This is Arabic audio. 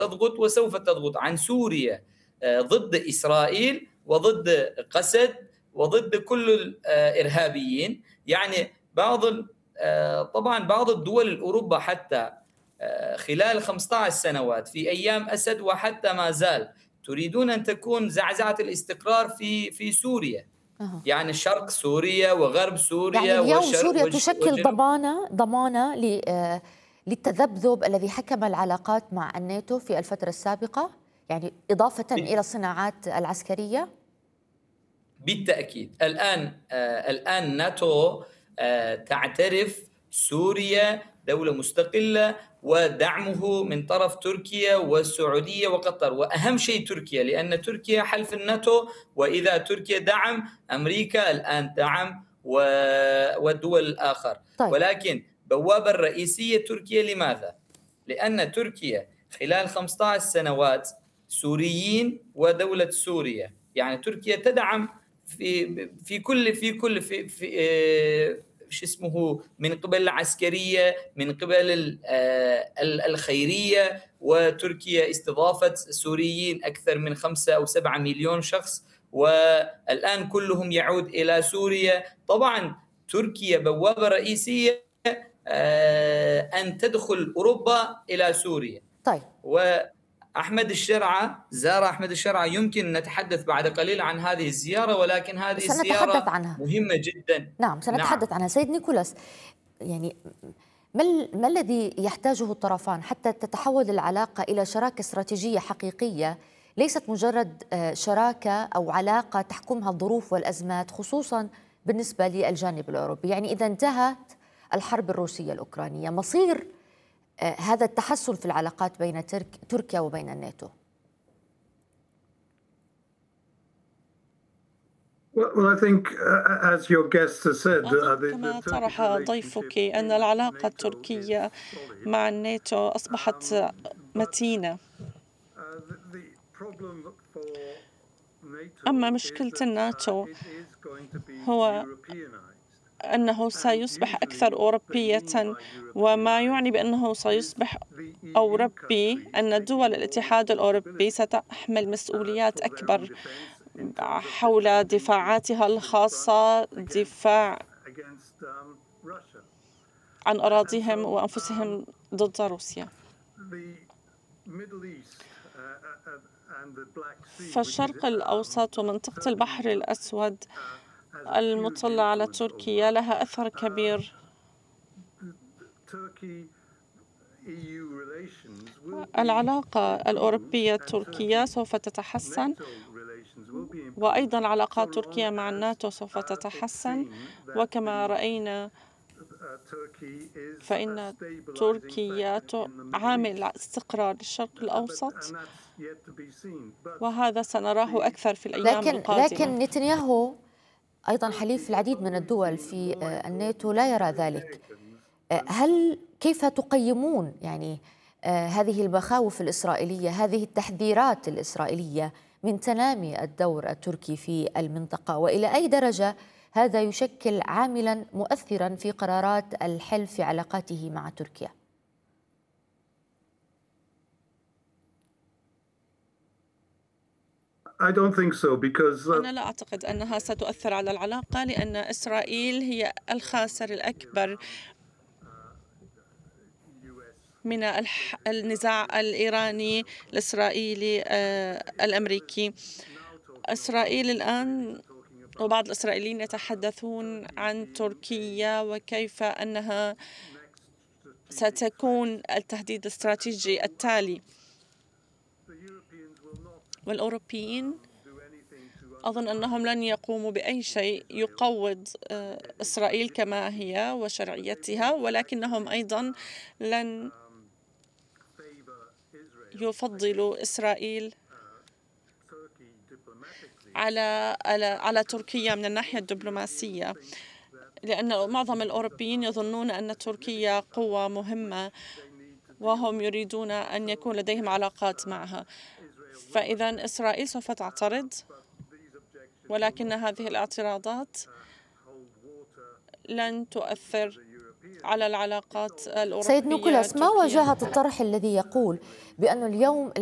تضغط وسوف تضغط عن سوريا ضد إسرائيل وضد قسد وضد كل الإرهابيين. يعني طبعا بعض الدول الأوروبا حتى خلال 15 سنوات في أيام أسد وحتى ما زال تريدون أن تكون زعزعة الاستقرار في سوريا. يعني شرق سوريا وغرب سوريا يعني اليوم سوريا تشكل ضمانة للتذبذب الذي حكم العلاقات مع الناتو في الفترة السابقة، يعني إضافة إلى الصناعات العسكرية. بالتأكيد الآن ناتو تعترف سوريا دولة مستقلة، ودعمه من طرف تركيا والسعودية وقطر، وأهم شيء تركيا، لأن تركيا حلف الناتو، وإذا تركيا دعم أمريكا الآن دعم والدول الآخر. طيب. ولكن بوابة الرئيسية تركيا. لماذا؟ لأن تركيا خلال 15 سنوات سوريين ودولة سوريا، يعني تركيا تدعم في كل شو اسمه، من قبل العسكرية، من قبل الخيرية. وتركيا استضافت سوريين أكثر من 5 أو 7 مليون شخص، والآن كلهم يعود إلى سوريا. طبعا تركيا بوابة رئيسية أن تدخل أوروبا إلى سوريا. طيب. أحمد الشرعة زار أحمد الشرعة، يمكن نتحدث بعد قليل عن هذه الزيارة، ولكن هذه الزيارة مهمة جدا. نعم، سنتحدث عنها. سيد نيكولاس، يعني ما الذي يحتاجه الطرفان حتى تتحول العلاقة إلى شراكة استراتيجية حقيقية، ليست مجرد شراكة أو علاقة تحكمها الظروف والأزمات، خصوصا بالنسبة للجانب الأوروبي؟ يعني إذا انتهت الحرب الروسية الأوكرانية، مصير هذا التحسن في العلاقات بين تركيا وبين الناتو؟ كما طرح ضيفك أن العلاقة التركية مع الناتو أصبحت متينة. أما مشكلة الناتو هو أنه سيصبح أكثر أوروبية، وما يعني بأنه سيصبح أوروبي أن دول الاتحاد الأوروبي ستحمل مسؤوليات أكبر حول دفاعاتها الخاصة، دفاع عن أراضيهم وأنفسهم ضد روسيا. فالشرق الأوسط ومنطقة البحر الأسود المطلة على تركيا لها أثر كبير. العلاقة الأوروبية التركية سوف تتحسن، وأيضا علاقات تركيا مع الناتو سوف تتحسن. وكما رأينا فإن تركيا عامل استقرار للشرق الأوسط، وهذا سنراه أكثر في الأيام القادمة. لكن نتنياهو أيضا حليف العديد من الدول في الناتو لا يرى ذلك. كيف تقيمون يعني هذه المخاوف الإسرائيلية، هذه التحذيرات الإسرائيلية من تنامي الدور التركي في المنطقة، وإلى أي درجة هذا يشكل عاملا مؤثرا في قرارات الحلف في علاقاته مع تركيا؟ أنا لا أعتقد أنها ستؤثر على العلاقة، لأن إسرائيل هي الخاسر الأكبر من النزاع الإيراني الإسرائيلي الأمريكي. إسرائيل الآن وبعض الإسرائيليين يتحدثون عن تركيا وكيف أنها ستكون التهديد الاستراتيجي التالي. والأوروبيين أظن أنهم لن يقوموا بأي شيء يقوض إسرائيل كما هي وشرعيتها، ولكنهم أيضا لن يفضلوا إسرائيل على تركيا من الناحية الدبلوماسية، لأن معظم الأوروبيين يظنون أن تركيا قوة مهمة وهم يريدون أن يكون لديهم علاقات معها. فإذا إسرائيل سوف تعترض، ولكن هذه الاعتراضات لن تؤثر على العلاقات الأوروبية. سيد نيكولاس، ما واجهة الطرح الذي يقول بأن اليوم